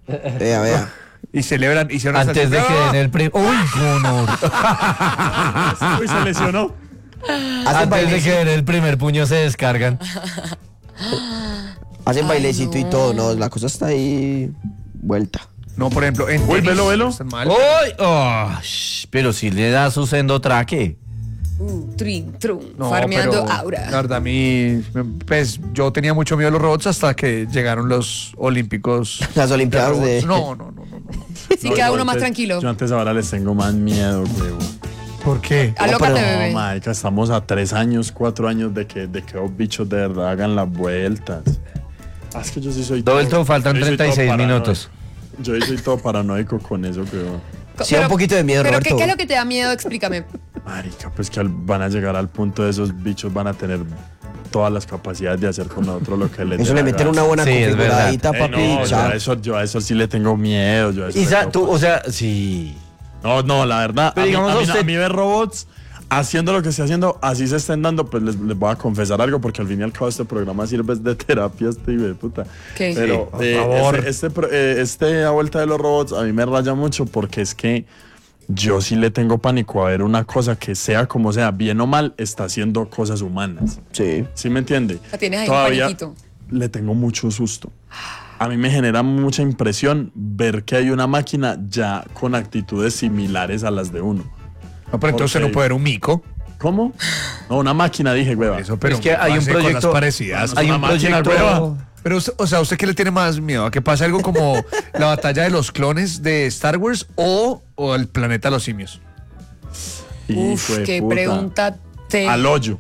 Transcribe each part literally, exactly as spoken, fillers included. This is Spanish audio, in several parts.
Vea, vea. Y celebran, hicieron hasta Antes de el- que den el premio. ¡Uy, no, no! Uy, se lesionó. Hacen Antes de bailecito, que den el primer puño se descargan. hacen bailecito y todo, no, la cosa está ahí vuelta. No, por ejemplo, en Uy, tenis, velo, velo. están mal. ¡Uy! Oh, sh, pero si le da su sendo traque. Uh, trin, trun, No, farmeando pero, aura. La verdad, a mí, pues, yo tenía mucho miedo de los robots hasta que llegaron los olímpicos. Las olimpiadas de... No, no, no, no, no. Sí, No, queda yo uno más antes- tranquilo. Yo antes ahora les tengo más miedo, huevo. ¿Por qué? Alócate, pero- bebé. No, marica, estamos a tres años, cuatro años de que, de que los bichos de verdad hagan las vueltas. Ah, es que yo sí soy Doblto, faltan yo sí soy treinta y seis todo paranoico. minutos. Yo sí soy todo paranoico con eso, creo. Sí, da un poquito de miedo, ¿Pero Roberto. qué, qué es lo que te da miedo? Explícame. Marica, pues que al- van a llegar al punto de esos bichos van a tener todas las capacidades de hacer con nosotros lo que les Eso dé le la meten gana. una buena Sí, es configuradita, Eh, papi. no, yo chao. a, eso, yo a eso sí le tengo miedo. Yo a eso le Isa, tengo- tú, o sea, sí. No, no, la verdad. Pero a, mí, digamos, a, mí, usted- a mí ver robots haciendo lo que esté haciendo, así se estén dando, pues les, les voy a confesar algo, porque al fin y al cabo este programa sirve de terapia, este hijo de puta. ¿Qué? Pero Sí, por eh, favor. este, este, pro- eh, este a vuelta de los robots a mí me raya mucho porque es que yo sí le tengo pánico a ver una cosa que sea como sea, bien o mal, está haciendo cosas humanas. Sí. ¿Sí me entiende? La tienes ahí un Todavía paniquito. le tengo mucho susto. A mí me genera mucha impresión ver que hay una máquina ya con actitudes similares a las de uno. No, pero entonces Ok. no puede ver un mico. ¿Cómo? No, una máquina, dije, hueva. Eso, pero Es que hay un hace cosas proyecto- parecidas. Bueno, Hay una un máquina, proyecto. hueva. Pero, o sea, ¿usted qué le tiene más miedo? ¿A que pase algo como la batalla de los clones de Star Wars o, o el planeta de los simios? Uf, Hijo de qué puta. pregunta te... Al hoyo.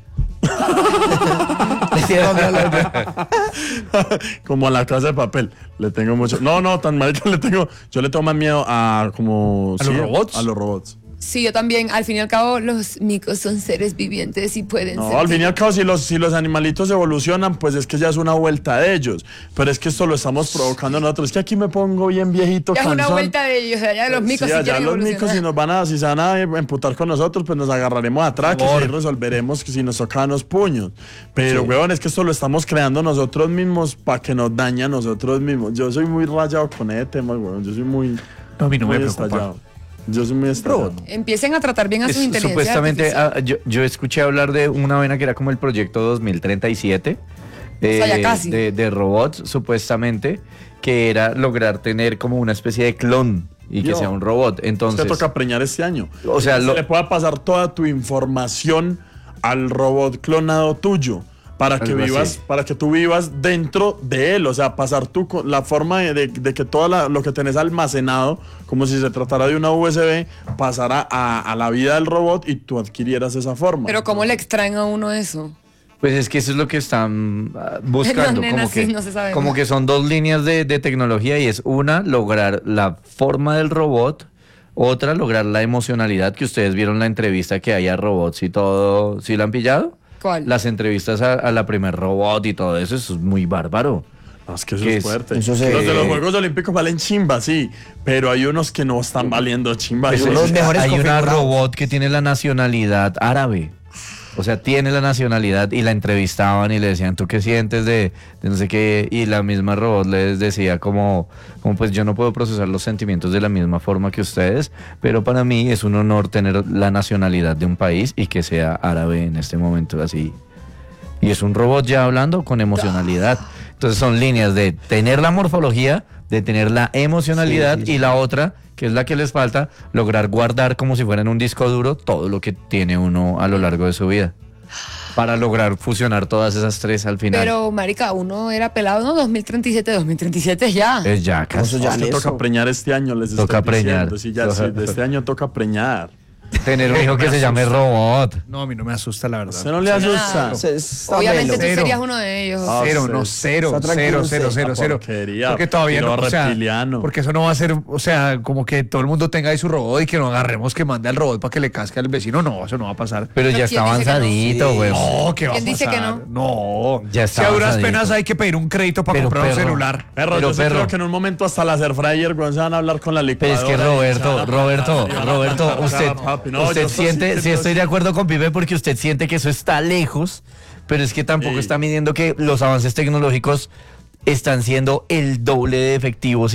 Le tiene miedo a la- Como a la casa de papel. Le tengo mucho. No, no, tan mal que le tengo. Yo le tengo más miedo a como. ¿A los robots? A los robots. Sí, yo también. Al fin y al cabo, los micos son seres vivientes y pueden No, ser... al fin y al cabo, si los, si los animalitos evolucionan, pues es que ya es una vuelta de ellos. Pero es que esto lo estamos provocando nosotros. Es que aquí me pongo bien viejito, Ya es una cansón. vuelta de ellos, o sea, ya los micos Sí, sí allá quieren los micos, evolucionar. si nos van a, si se van a emputar con nosotros, pues nos agarraremos a traques Por y resolveremos que si nos tocan los puños. Pero, weón, es que esto lo estamos creando nosotros mismos para que nos dañe a nosotros mismos. Yo soy muy rayado con ese tema, weón. Yo soy muy, No, a mí no muy me preocupa. estallado. Yo soy muy estallado. Empiecen a tratar bien a sus Es- inteligencias supuestamente, artificiales. ah, yo, yo escuché hablar de una vaina que era como el proyecto dos mil treinta y siete. eh, sea, ya casi. De, de robots, supuestamente, que era lograr tener como una especie de clon y que Yo. sea un robot. Entonces, Te toca preñar este año. O sea, Se lo- le pueda pasar toda tu información al robot clonado tuyo. Para que Algo vivas, así. para que tú vivas dentro de él, o sea, pasar tú con la forma de, de- de que todo la- lo que tenés almacenado, como si se tratara de una U S B, pasara a, a la vida del robot y tú adquirieras esa forma. Pero ¿cómo le extraen a uno eso? pues es que eso es lo que están ah, buscando. No, nena, como, que, sí, no se sabe. como que son dos líneas de, de tecnología y es una, lograr la forma del robot. Otra, lograr la emocionalidad, que ustedes vieron la entrevista que hay a robots y todo. ¿Sí la han pillado? ¿Cuál? Las entrevistas a, a la primer robot y todo eso, eso es muy bárbaro. No, es que eso ¿Qué es es? fuerte. Eso se- Los de los Juegos Olímpicos valen chimba, sí, pero hay unos que no están valiendo chimba. Pues Hay los unos- mejores hay una configurados. robot que tiene la nacionalidad árabe. O sea, tiene la nacionalidad y la entrevistaban y le decían, ¿tú qué sientes de, de no sé qué? Y la misma robot les decía como, como, pues yo no puedo procesar los sentimientos de la misma forma que ustedes, pero para mí es un honor tener la nacionalidad de un país y que sea árabe en este momento así. Y es un robot ya hablando con emocionalidad. Entonces son líneas de tener la morfología, de tener la emocionalidad Sí, sí, sí. y la otra, que es la que les falta, lograr guardar como si fuera en un disco duro todo lo que tiene uno a lo largo de su vida. Para lograr fusionar todas esas tres al final. Pero, marica, uno era pelado, ¿no? dos mil treinta y siete, dos mil treinta y siete ya. Es ya Eso casi. ya Es que en toca eso. preñar este año, les Toca estoy diciendo. preñar. Sí, ya, sí, de este año toca preñar. Tener un hijo que se llame robot. No, a mí no me asusta, la verdad. ¿Usted no le asusta? Se- está Obviamente melo. tú Cero. serías uno de ellos. Ah, Cero, sí. no, cero, Está tranquilo cero, usted. cero, cero, La cero. porquería, Porque todavía piro no, o sea, reptiliano. porque eso no va a ser, o sea, como que todo el mundo tenga ahí su robot y que no agarremos que mande al robot para que le casque al vecino. No, eso no va a pasar. Pero Pero ya ¿quién está dice que no? avanzadito, Sí. güey. No, ¿qué va a ¿Quién dice que pasar? No. Ya está Si a duras avanzadito. penas hay que pedir un crédito para Pero, comprar un perro. celular. Perro, Pero, yo sí perro. creo que en un momento hasta la air fryer, weón, se van a hablar con la Pero licuadora. es que y se Roberto, van a- Roberto, y van a Roberto, matar usted, a papi. No, usted yo sí siente, siento sí estoy de eso. acuerdo con Pipe porque usted siente que eso está lejos, pero es que tampoco Sí. está midiendo que los avances tecnológicos están siendo el doble de efectivos